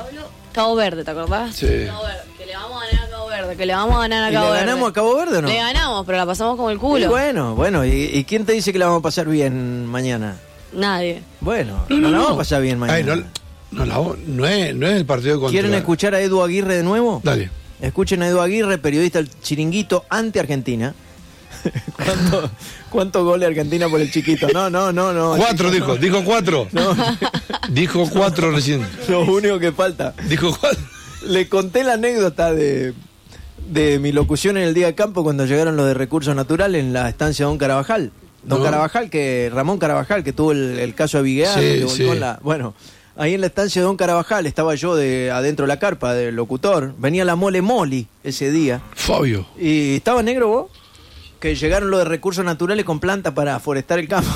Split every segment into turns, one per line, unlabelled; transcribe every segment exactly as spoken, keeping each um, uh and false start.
Pablo, Cabo Verde, ¿te acordás?
Sí.
Cabo Verde, que le vamos a ganar a Cabo Verde, que le vamos a ganar a
¿Y
Cabo
le
Verde.
ganamos a Cabo Verde o no?
Le ganamos, pero la pasamos como el culo.
Y bueno, bueno, ¿y, ¿y quién te dice que la vamos a pasar bien mañana?
Nadie.
Bueno,
No,
no,
no,
la
no.
vamos a pasar bien mañana.
Ay, no, no, la- no, es, no es el partido contra...
¿Quieren escuchar a Edu Aguirre de nuevo?
Dale.
Escuchen a Edu Aguirre, periodista del Chiringuito ante-Argentina. ¿Cuánto, ¿Cuántos goles Argentina por el chiquito? No, no, no, no.
Cuatro
chico,
dijo, dijo cuatro.
No.
Dijo cuatro recién.
Lo único que falta.
Dijo cuatro.
Le conté la anécdota de, de mi locución en el día de campo cuando llegaron los de Recursos Naturales en la estancia de Don Carabajal. Don
No.
Carabajal, que Ramón Carabajal, que tuvo el, el caso de Viguear,
Sí,
que volcó
sí.
en la... Bueno, ahí en la estancia de Don Carabajal estaba yo de adentro de la carpa del locutor. Venía la mole Moli ese día.
Fabio.
¿Y estaba negro vos? Que llegaron los de Recursos Naturales con planta para forestar el campo.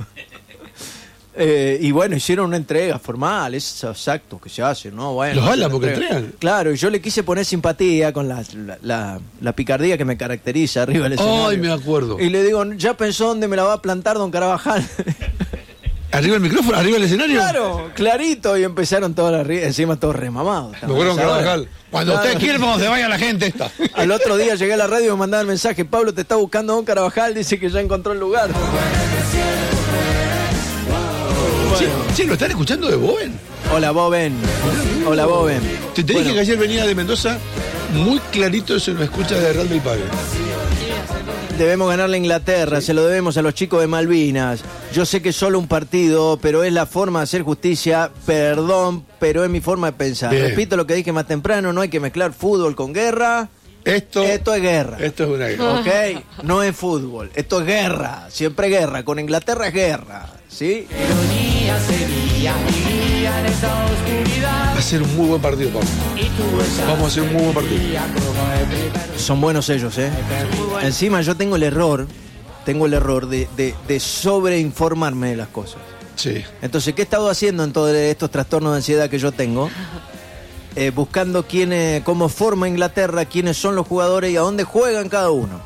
Eh, y bueno, hicieron una entrega formal, esos actos que se hacen, ¿no? Bueno,
Los hablan porque
entrega.
entregan.
Claro, y yo le quise poner simpatía con la, la, la, la picardía que me caracteriza arriba del escenario.
Ay, me acuerdo.
Y le digo, ¿ya pensó dónde me la va a plantar don Carabajal?
¿Arriba el micrófono? ¿Arriba el escenario?
Claro, clarito, y empezaron todos arriba, encima todos remamados.
Me acuerdo con Carvajal. Cuando
Claro.
usted quiera, donde vaya la gente está.
Al otro día llegué a la radio y me mandaba el mensaje, Pablo te está buscando don Carabajal, dice que ya encontró el lugar.
Che, che, ¿lo están escuchando de Boven?
Hola, Boven. Hola, Boven.
Te, te
Bueno,
dije que ayer venía de Mendoza, muy clarito se lo escucha de Real del Padre.
debemos ganarle a Inglaterra, se lo debemos a los chicos de Malvinas. Yo sé que es solo un partido, pero es la forma de hacer justicia. Perdón, pero es mi forma de pensar.
Bien.
Repito lo que dije más temprano, no hay que mezclar fútbol con guerra.
Esto,
Esto es guerra.
esto es una guerra.
¿Ok? No es fútbol. Esto es guerra. Siempre guerra. Con Inglaterra es guerra. ¿Sí?
Va a ser un muy buen partido, Pablo. Vamos a hacer un muy buen partido.
Son buenos ellos, ¿eh? Encima yo tengo el error, tengo el error de, de, de sobreinformarme de las cosas.
Sí.
Entonces, ¿qué he estado haciendo en todos estos trastornos de ansiedad que yo tengo? Eh, buscando quién, cómo forma Inglaterra, quiénes son los jugadores y a dónde juegan cada uno.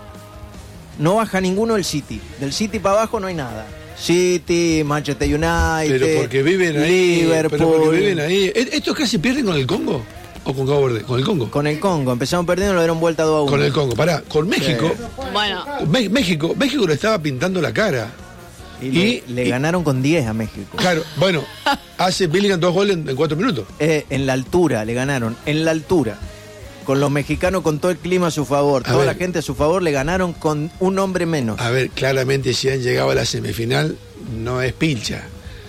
No baja ninguno del City. Del City para abajo no hay nada. City, Manchester United,
Pero porque viven ahí.
Liverpool.
Pero porque viven ahí. ¿Estos casi pierden con el Congo? ¿O con Cabo Verde? Con el Congo.
Con el Congo. Empezaron perdiendo y lo dieron vuelta dos a uno.
Con el Congo. Pará, con México.
Bueno,
Me- México, México le estaba pintando la cara.
Y, le,
y-
le
y-
ganaron con diez a México.
Claro, bueno, hace Bellingham dos goles en, en cuatro minutos.
Eh, en la altura, le ganaron. En la altura. Con los mexicanos con todo el clima a su favor,
A
toda
ver.
la gente a su favor, le ganaron con un hombre menos.
A ver, claramente si han llegado a la semifinal, no es pilcha.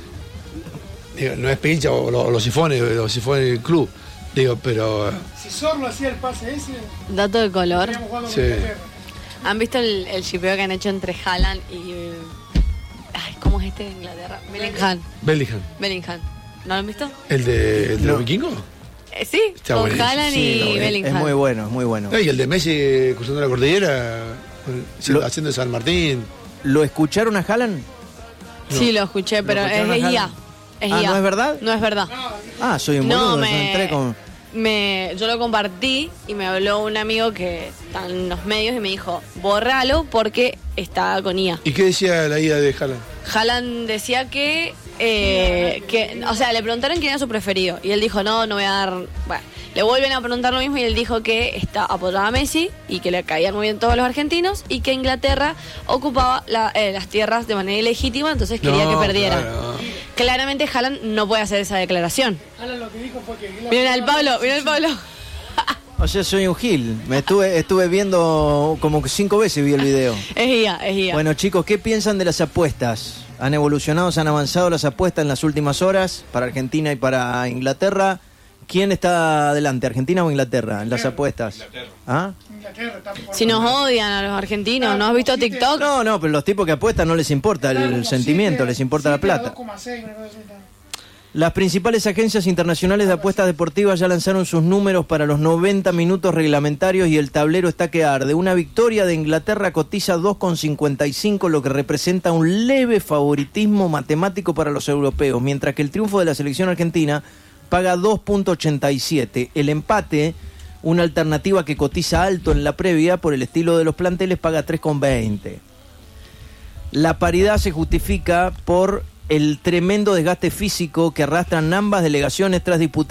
Digo, no es pilcha o, lo- o los sifones, los sifones del club. Digo, pero
Si Sorlo hacía el pase ese,
dato de color.
estaríamos jugando
Sí.
con Inglaterra.
¿Han visto el, el shipeo que han hecho entre Haaland y... eh, Ay, ¿cómo es este de Inglaterra? Bellingham.
Bellingham,
Bellingham. ¿No lo han visto?
el de, el de
No.
los vikingos.
Eh, sí,
Está
con
buenísimo.
Haaland
Sí,
y
es-
Bellingham.
es muy bueno, es muy bueno.
No, y el de Messi cruzando la cordillera, haciendo,
Lo-
haciendo San Martín.
¿Lo escucharon a Haaland?
Sí, lo escuché, pero
¿Lo
es,
escucharon a
es I A.
Haaland?
Es
Ah,
I A.
¿no es verdad?
No es verdad.
Ah, soy un
No,
boludo, yo
me,
entré con...
me- yo lo compartí y me habló un amigo que está en los medios y me dijo, borralo porque está con I A.
¿Y qué decía la ida de Haaland?
Haaland decía que, eh, que, o sea, le preguntaron quién era su preferido y él dijo, no, no voy a dar, bueno, le vuelven a preguntar lo mismo y él dijo que está apoyaba a Messi y que le caían muy bien todos los argentinos y que Inglaterra ocupaba la- eh, las tierras de manera ilegítima, entonces quería
No,
que perdiera.
claro.
Claramente Haaland no puede hacer esa declaración.
Alan lo que dijo fue que...
Miren al Pablo, miren al Pablo.
O sea, soy un gil. Me estuve, estuve viendo como que cinco veces vi el video.
Es I A, es I A.
Bueno, chicos, ¿qué piensan de las apuestas? ¿Han evolucionado, se han avanzado las apuestas en las últimas horas para Argentina y para Inglaterra? ¿Quién está adelante, Argentina o Inglaterra, en las apuestas? ¿Ah?
Inglaterra está por-
Si nos odian a los argentinos, ¿no has visto TikTok?
No, no, pero los tipos que apuestan no les importa
Claro,
el
como
sentimiento,
siete-
les importa la
siete a
plata.
dos coma seis, una cosa así está.
Las principales agencias internacionales de apuestas deportivas ya lanzaron sus números para los noventa minutos reglamentarios y el tablero está que arde. Una victoria de Inglaterra cotiza dos coma cincuenta y cinco, lo que representa un leve favoritismo matemático para los europeos, mientras que el triunfo de la selección argentina paga dos punto ochenta y siete. El empate, una alternativa que cotiza alto en la previa por el estilo de los planteles, paga tres coma veinte. La paridad se justifica por el tremendo desgaste físico que arrastran ambas delegaciones tras disputar